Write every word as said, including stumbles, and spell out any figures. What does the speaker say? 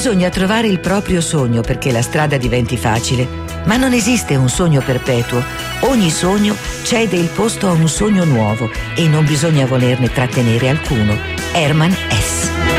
Bisogna trovare il proprio sogno perché la strada diventi facile, ma non esiste un sogno perpetuo. Ogni sogno cede il posto a un sogno nuovo e non bisogna volerne trattenere alcuno. Hermann Hesse.